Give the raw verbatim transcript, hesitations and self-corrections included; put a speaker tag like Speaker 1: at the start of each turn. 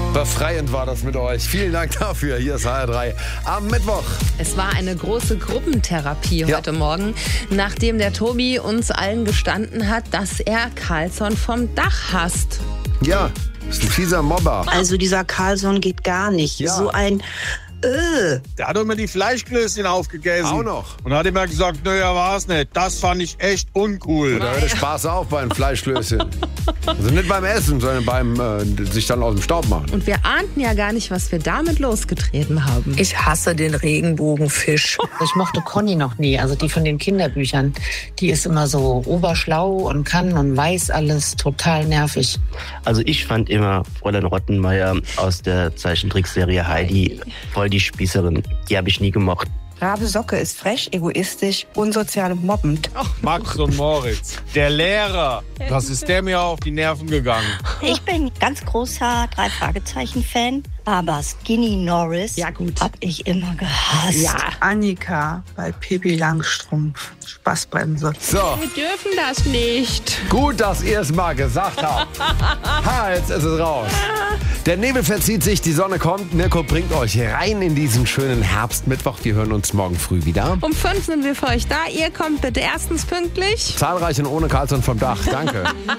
Speaker 1: Befreiend war das mit euch. Vielen Dank dafür. Hier ist H R drei am Mittwoch.
Speaker 2: Es war eine große Gruppentherapie
Speaker 1: Ja.
Speaker 2: heute Morgen, nachdem der Tobi uns allen gestanden hat, dass er Carlsson vom Dach hasst.
Speaker 1: Ja, ist ein fieser Mobber.
Speaker 3: Also dieser Carlsson geht gar nicht.
Speaker 1: Ja.
Speaker 3: So ein äh.
Speaker 4: Der hat doch immer die Fleischklößchen aufgegessen.
Speaker 1: Auch noch.
Speaker 4: Und hat immer gesagt, naja, war's nicht. Das fand ich echt uncool.
Speaker 1: Da hört der Spaß auf beim Fleischklößchen. Also nicht beim Essen, sondern beim äh, sich dann aus dem Staub machen.
Speaker 2: Und wir ahnten ja gar nicht, was wir damit losgetreten haben.
Speaker 5: Ich hasse den Regenbogenfisch.
Speaker 6: Ich mochte Conny noch nie, also die von den Kinderbüchern. Die ist immer so oberschlau und kann und weiß alles, total nervig.
Speaker 7: Also ich fand immer Fräulein Rottenmeier aus der Zeichentrickserie Heidi voll die Spießerin. Die habe ich nie gemocht.
Speaker 3: Rabe Socke ist frech, egoistisch, unsozial und mobbend.
Speaker 4: Max und Moritz. Der Lehrer. Das ist der mir auf die Nerven gegangen.
Speaker 8: Ich bin ganz großer Drei-Fragezeichen-Fan, aber Skinny Norris
Speaker 2: Ja, gut.
Speaker 8: hab ich immer gehasst.
Speaker 2: Ja,
Speaker 3: Annika bei Pippi Langstrumpf. Spaßbremse.
Speaker 1: So,
Speaker 2: wir dürfen das nicht.
Speaker 1: gut, dass ihr es mal gesagt habt. Ha, jetzt ist es raus. Der Nebel verzieht sich, die Sonne kommt. Mirko bringt euch rein in diesen schönen Herbstmittwoch. Wir hören uns morgen früh wieder.
Speaker 2: Um fünf sind wir für euch da. Ihr kommt bitte erstens pünktlich.
Speaker 1: Zahlreich und ohne Carlsson vom Dach. Danke.